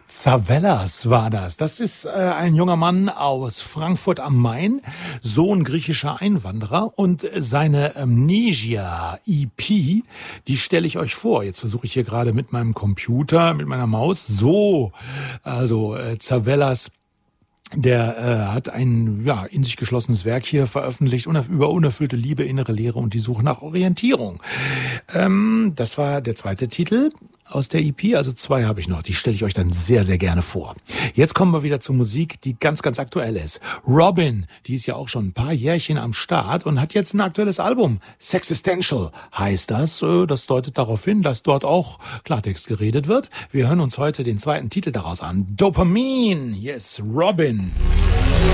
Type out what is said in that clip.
Zavellas war das. Das ist ein junger Mann aus Frankfurt am Main, Sohn griechischer Einwanderer, und seine Amnesia EP, die stelle ich euch vor. Jetzt versuche ich hier gerade mit meinem Computer, mit meiner Maus, also Zavellas. Der hat ein in sich geschlossenes Werk hier veröffentlicht über unerfüllte Liebe, innere Leere und die Suche nach Orientierung. Das war der zweite Titel aus der EP, also 2 habe ich noch. Die stelle ich euch dann sehr, sehr gerne vor. Jetzt kommen wir wieder zur Musik, die ganz, ganz aktuell ist. Robyn, die ist ja auch schon ein paar Jährchen am Start und hat jetzt ein aktuelles Album. Sexistential heißt das. Das deutet darauf hin, dass dort auch Klartext geredet wird. Wir hören uns heute den zweiten Titel daraus an. Dopamin. Hier ist Robyn.